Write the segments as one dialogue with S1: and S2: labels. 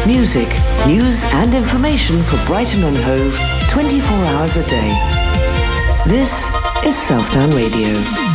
S1: Music, news and information for Brighton and Hove 24 hours a day. This is Southdown Radio.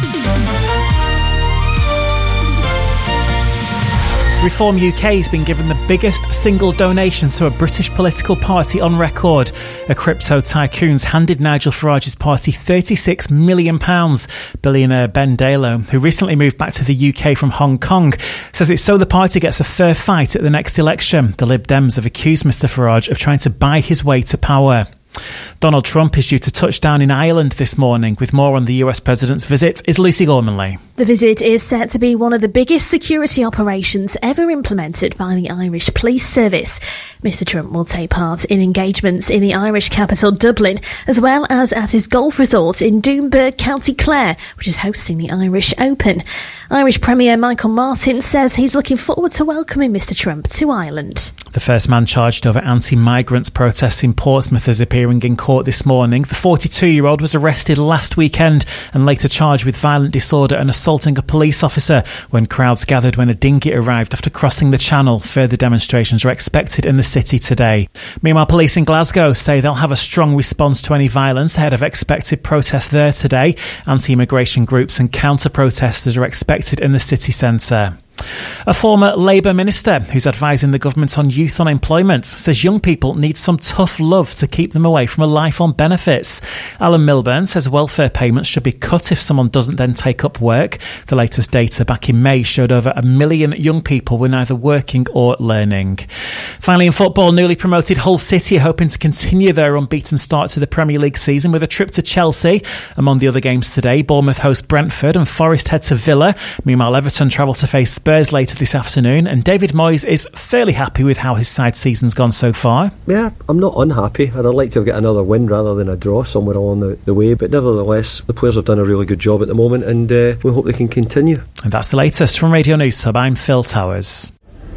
S2: Reform UK has been given the biggest single donation to a British political party on record. A crypto tycoon's handed Nigel Farage's party £36 million. Billionaire Ben Dalo, who recently moved back to the UK from Hong Kong, says it's so the party gets a fair fight at the next election. The Lib Dems have accused Mr Farage of trying to buy his way to power. Donald Trump is due to touch down in Ireland this morning. With more on the US president's visit is Lucy Gormanley.
S3: The visit is set to be one of the biggest security operations ever implemented by the Irish Police Service. Mr Trump will take part in engagements in the Irish capital Dublin, as well as at his golf resort in Doonburg, County Clare, which is hosting the Irish Open. Irish Premier Michael Martin says he's looking forward to welcoming Mr Trump to Ireland.
S2: The first man charged over anti-migrants protests in Portsmouth is appearing in court this morning. The 42-year-old was arrested last weekend and later charged with violent disorder and assaulting a police officer when crowds gathered when a dinghy arrived after crossing the channel. Further demonstrations are expected in the city today. Meanwhile, police in Glasgow say they'll have a strong response to any violence ahead of expected protests there today. Anti-immigration groups and counter-protesters are expected in the city centre. A former Labour minister who's advising the government on youth unemployment says young people need some tough love to keep them away from a life on benefits. Alan Milburn says welfare payments should be cut if someone doesn't then take up work. The latest data back in May showed over 1 million young people were neither working or learning. Finally, in football, newly promoted Hull City are hoping to continue their unbeaten start to the Premier League season with a trip to Chelsea. Among the other games today, Bournemouth host Brentford and Forest head to Villa. Meanwhile, Everton travel to face Spurs later this afternoon, and David Moyes is fairly happy with how his side's season's gone so far.
S4: Yeah, I'm not unhappy. I'd like to have got another win rather than a draw somewhere along the way, but nevertheless, the players have done a really good job at the moment, and we hope they can continue.
S2: And that's the latest from Radio News Hub. I'm Phil Towers.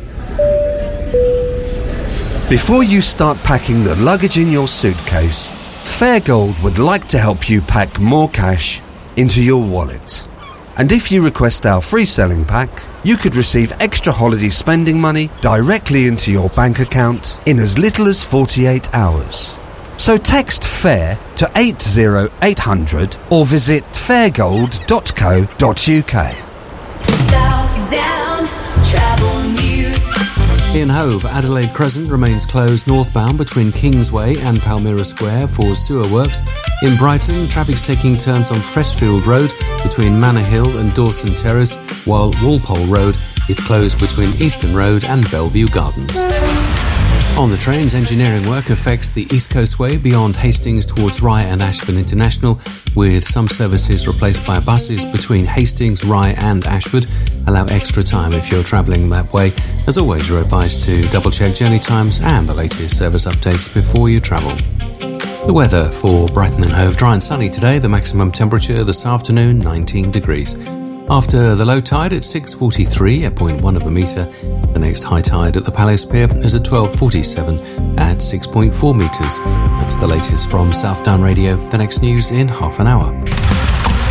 S5: Before you start packing the luggage in your suitcase, Fairgold would like to help you pack more cash into your wallet. And if you request our free selling pack, you could receive extra holiday spending money directly into your bank account in as little as 48 hours. So text FAIR to 80800 or visit fairgold.co.uk.
S6: Southdown Travel News.
S7: In Hove, Adelaide Crescent remains closed northbound between Kingsway and Palmyra Square for sewer works. In Brighton, traffic's taking turns on Freshfield Road between Manor Hill and Dawson Terrace, while Walpole Road is closed between Easton Road and Bellevue Gardens. On the trains, engineering work affects the East Coast Way beyond Hastings towards Rye and Ashford International, with some services replaced by buses between Hastings, Rye and Ashford. Allow extra time if you're travelling that way. As always, you're advised to double-check journey times and the latest service updates before you travel. The weather for Brighton and Hove: dry and sunny today. The maximum temperature this afternoon, 19 degrees. After the low tide at 6:43 at 0.1 of a metre, the next high tide at the Palace Pier is at 12:47 at 6.4 metres. That's the latest from Southdown Radio. The next news in half an hour.